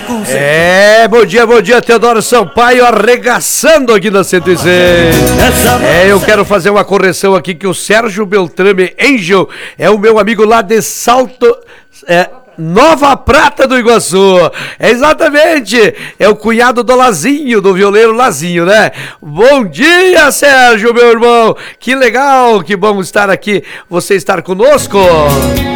Bom dia, Teodoro Sampaio, arregaçando aqui na 106. Eu quero fazer uma correção aqui, que o Sérgio Beltrame Angel é o meu amigo lá de Salto... Nova Prata do Iguaçu. Exatamente, é o cunhado do Lazinho, do violeiro Lazinho, né? Bom dia, Sérgio, meu irmão. Que legal, que bom estar aqui, você estar conosco.